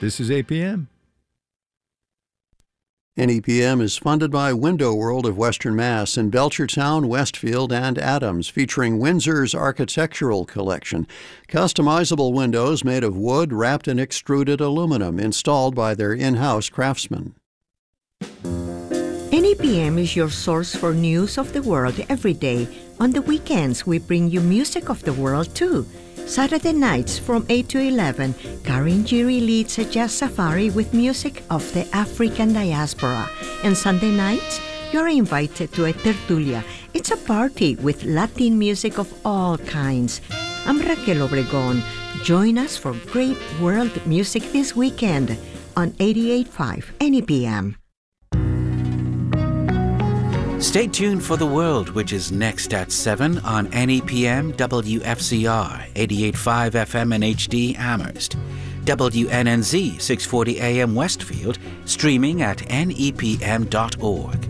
This is APM. NEPM is funded by Window World of Western Mass in Belchertown, Westfield, and Adams, featuring Windsor's architectural collection. Customizable windows made of wood wrapped in extruded aluminum, installed by their in-house craftsmen. NEPM is your source for news of the world every day. On the weekends, we bring you music of the world, too. Saturday nights from 8 to 11, Karin Giri leads a jazz safari with music of the African diaspora. And Sunday nights, you're invited to a tertulia. It's a party with Latin music of all kinds. I'm Raquel Obregón. Join us for great world music this weekend on 88.5 NEPM. Stay tuned for The World, which is next at 7 on NEPM WFCR 88.5 FM and HD Amherst, WNNZ 640 AM Westfield, streaming at nepm.org.